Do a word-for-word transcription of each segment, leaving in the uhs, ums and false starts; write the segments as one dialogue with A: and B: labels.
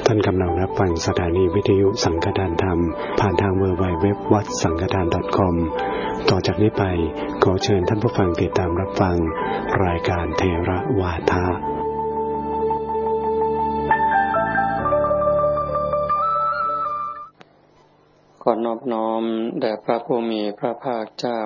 A: ท่านกำลังรับฟังสถานีวิทยุสังฆทานธรรมผ่านทาง ดับเบิลยู ดับเบิลยู ดับเบิลยู ดอท วัดสังฆทาน ดอท คอม ต่อจากนี้ไปขอเชิญท่านผู้ฟังติดตามรับฟังรายการเทระวาทะ
B: ขอนอบน้อมแด่พระผู้มีพระภาคเจ้า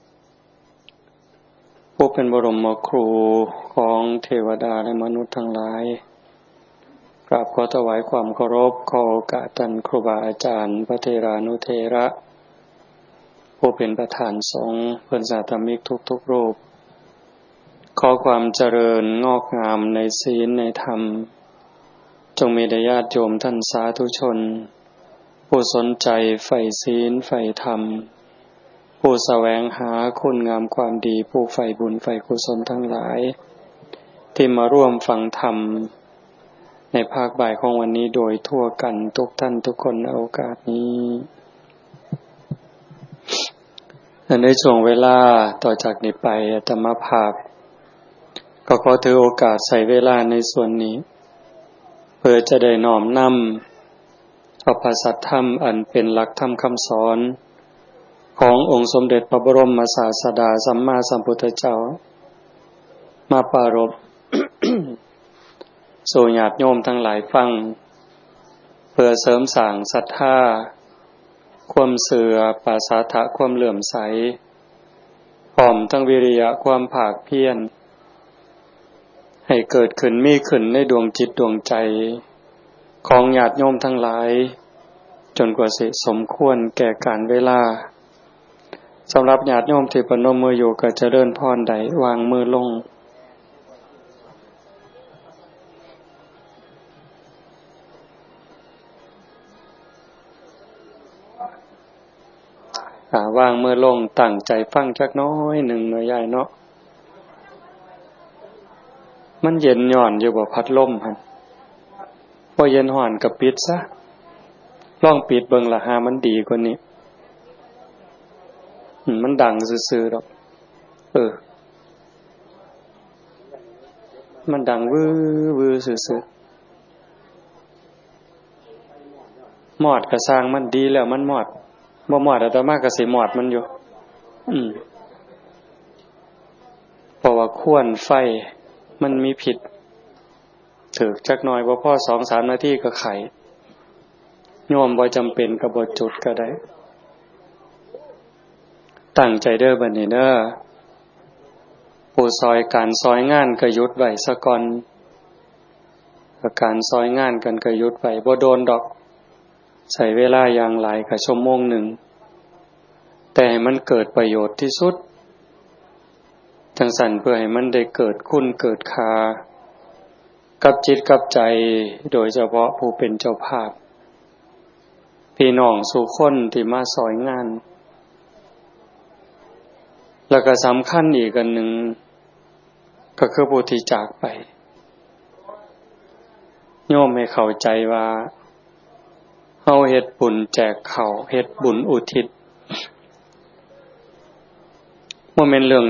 B: ผู้เป็นบรมครูของเทวดาและมนุษย์ทั้งหลายกราบขอถวายความเคารพขอโอกาสท่านครูบาอาจารย์พระเทรานุเถระผู้เป็นประธานสงฆ์เพื่อนสาธมิกทุกๆรูปขอความเจริญงอกงามในศีลในธรรมจงมีแด่ญาติโยมท่านสาธุชนผู้สนใจใฝ่ศีลใฝ่ธรรมผู้แสวงหาคุณงามความดีผู้ใฝ่บุญใฝ่กุศลทั้งหลายที่มาร่วมฟังธรรมในภาคบ่ายของวันนี้โดยทั่วกันทุกท่านทุกคนในโอกาสนี้ในช่วงเวลาต่อจากนี้ไปอาตมาภาพก็ขอถือโอกาสใส่เวลาในส่วนนี้เพื่อจะได้น้อมนำเอาพระสัทธรรมอันเป็นหลักธรรมคำสอนขององค์สมเด็จพระบรมศาสดาสัมมาสัมพุทธเจ้ามาปรารภ สู่ญาติโยมทั้งหลายฟังเพื่อเสริมสร้างศรัทธาความเสื่อปาสาทะความเหลื่อมใสพร้อมทั้งวิริยะความภาคเพียรให้เกิดขึ้นมีขึ้นในดวงจิตดวงใจของญาติโยมทั้งหลายจนกว่าสิสมควรแก่กาลเวลาสำหรับญาติโยมที่ประนมมืออยู่ก็เจริญพรใดวางมือลงอ่าวางมือลงตั้งใจฟังจักน้อยหนึ่งหน่อยใหญ่เนาะมันเย็นหย่อนอยู่บ่พัดลมหั่นพอเย็นห่อนก็ปิดซะลองปิดเบิ่งล่ะหามันดีกว่านี้มันดังซื่อๆดอกเออมันดังวื้อๆซื่อๆมอดก็สร้างมันดีแล้วมันมอดบ่มอดอาตมาก็สิมอดมันอยู่อืมเพราะว่าควนไฟมันมีพิษถึกจักหน่อยบ่พอ สองสาม นาทีก็ไขโยมบ่จำเป็นก็บ่จุดก็ได้ตั้งใจเด้อบัดนี้เด้อผู้ซอยการซอยงานก็หยุดไว้ซะก่อนการซอยงานกันก็หยุดไว้บ่โดนดอกใช้เวลาอย่างหลายก็ชั่วโมงหนึ่งแต่ให้มันเกิดประโยชน์ที่สุดจังสั่นเพื่อให้มันได้เกิดคุณเกิดค่ากับจิตกับใจโดยเฉพาะผู้เป็นเจ้าภาพพี่น้องสู่คนที่มาซอยงานแล้วก็สำคัญอีกอันหนึ่งก็คือผู้ที่จากไปโยมให้เข้าใจว่าเฮาเฮ็ดบุญแจกข้าวเฮ็ดบุญอุทิศบ่แม่นเรื่อง